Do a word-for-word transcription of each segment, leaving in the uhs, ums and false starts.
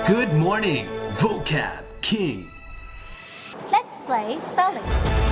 Good morning, Vocab King. Let's play spelling.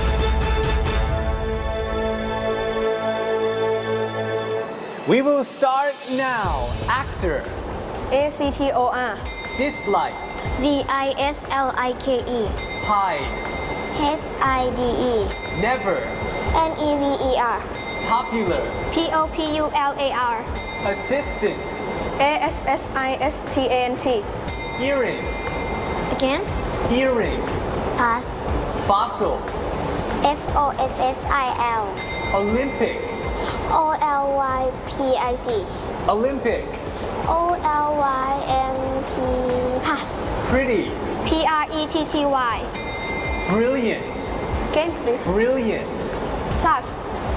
We will start now. Actor. A C T O R Dislike. D I S L I K E Hide. H I D E Never. N E V E R Popular. P O P U L A R Assistant. A S S I S T A N T Earring. Again Earring. Pass Fossil. F O S S I L Olympic. O L Y P I C Olympic. O L Y M P Pass Pretty. P R E T T Y Brilliant. Again please Brilliant. Plus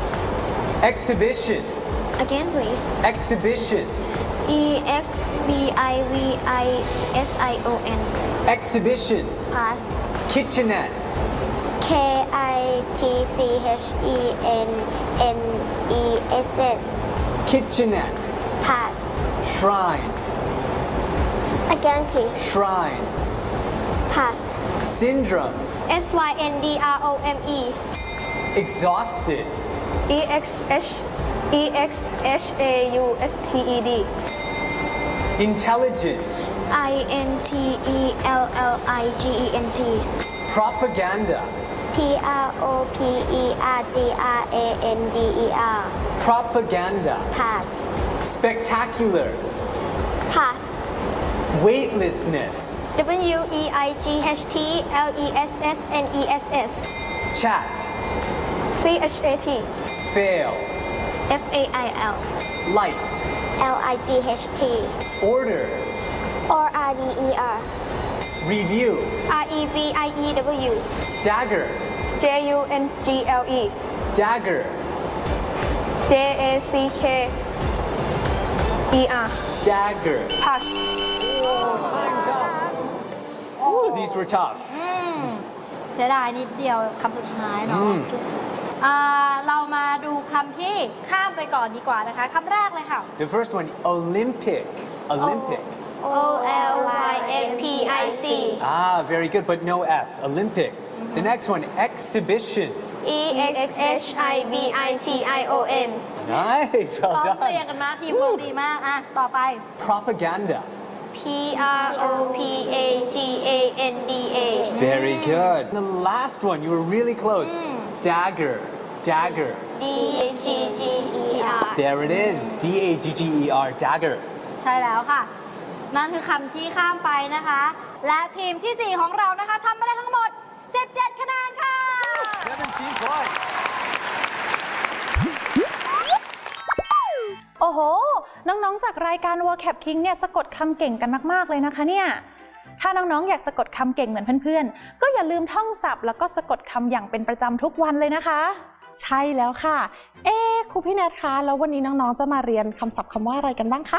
Exhibition. Again please Exhibition. E X B I V I S I O N Exhibition. Pass Kitchenette. K I T C H E N N E S S Kitchenette. Pass Shrine. Again please Shrine. Pass Syndrome. S Y N D R O M E Exhausted. E X H E X H A U S T E D Intelligent. I N T E L L I G E N T Propaganda. P R O P E R G R A N D E R Propaganda. Pass Spectacular. Pass Weightlessness. W E I G H T L E S S N E S S Chat. C H A T Fail. F A I L Light. L I G H T Order. or R D E R Review. R E V I E W Dagger. J U N G L E Dagger. J A C K E R Dagger. Pass Oh, time's up. Ooh, these were tough. เสียดายนิดเดียวคำสุดท้ายเนาะอืมอ่าเรามาดูคำที่ข้ามไปก่อนดีกว่านะคะคำแรกเลยค่ะ The first one, Olympic. Olympic. O L Y M P I C Ah, very good, but no S. Olympic. The next one, exhibition. E X H I B I T I O N Nice, พร้อ well มเพรียง done. กันมาทีมเวิร์กดีมากอ่ะต่อไป Propaganda. P R O P A G A N D A Very good. The last one, you were really close. Dagger. Dagger. D A G G E R There it is. D A G G E R. Dagger. ใช่แล้วค่ะ นั่นคือคำที่ข้ามไปนะคะ และทีมที่ สี่ ของเรานะคะทำไปได้ทั้งหมด สิบเจ็ด คะแนนค่ะ seventeen points. โอ้โห น้องๆ จากรายการ Vocab King เนี่ยสะกดคำเก่งกันมากๆเลยนะคะเนี่ย ถ้าน้องๆ อยากสะกดคำเก่งเหมือนเพื่อนๆ ก็อย่าลืมท่องศัพท์แล้วก็สะกดคำอย่างเป็นประจำทุกวันเลยนะคะ ใช่แล้วค่ะ เอ๊ะครูพี่แนทคะแล้ววันนี้น้องๆ จะมาเรียนคำศัพท์คำว่าอะไรกันบ้างคะ